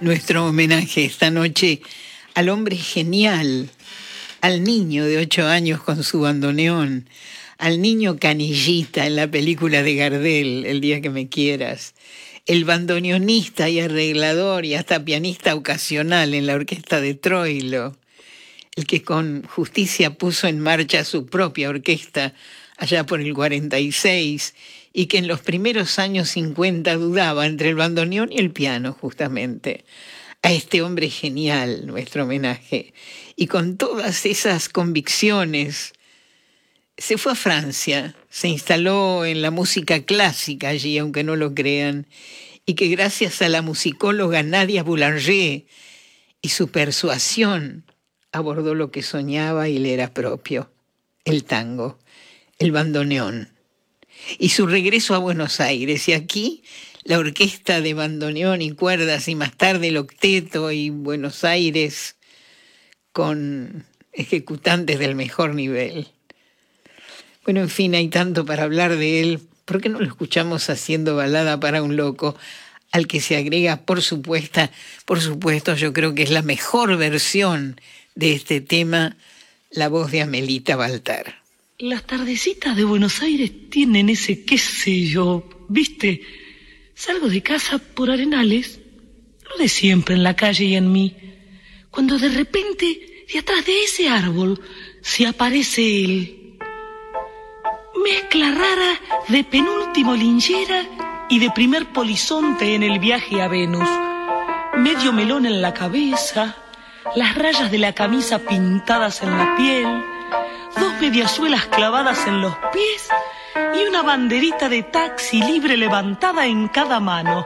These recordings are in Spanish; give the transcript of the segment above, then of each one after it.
nuestro homenaje esta noche al hombre genial, al niño de 8 años con su bandoneón, al niño canillita en la película de Gardel, El día que me quieras, el bandoneonista y arreglador y hasta pianista ocasional en la orquesta de Troilo, el que con justicia puso en marcha su propia orquesta allá por el 46 y que en los primeros años 50 dudaba entre el bandoneón y el piano justamente. A este hombre genial, nuestro homenaje. Y con todas esas convicciones, se fue a Francia, se instaló en la música clásica allí, aunque no lo crean, y que gracias a la musicóloga Nadia Boulanger y su persuasión, abordó lo que soñaba y le era propio, el tango, el bandoneón. Y su regreso a Buenos Aires, y aquí la orquesta de bandoneón y cuerdas, y más tarde el octeto y Buenos Aires con ejecutantes del mejor nivel. Bueno, en fin, hay tanto para hablar de él. ¿Por qué no lo escuchamos haciendo Balada para un loco? Al que se agrega, por supuesto, yo creo que es la mejor versión de este tema, la voz de Amelita Baltar. Las tardecitas de Buenos Aires tienen ese qué sé yo, ¿viste? Salgo de casa por Arenales, lo de siempre en la calle y en mí, cuando de repente, de atrás de ese árbol, se aparece él. Mezcla rara de penúltimo linchera y de primer polizonte en el viaje a Venus. Medio melón en la cabeza, las rayas de la camisa pintadas en la piel, 2 mediasuelas clavadas en los pies y una banderita de taxi libre levantada en cada mano.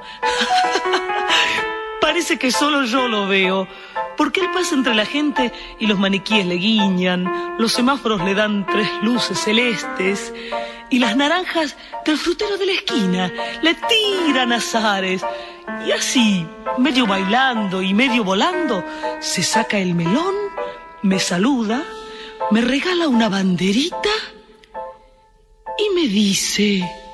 Parece que solo yo lo veo, porque él pasa entre la gente y los maniquíes le guiñan, los semáforos le dan 3 luces celestes y las naranjas del frutero de la esquina le tiran azares. Y así, medio bailando y medio volando, se saca el melón, me saluda, me regala una banderita y me dice...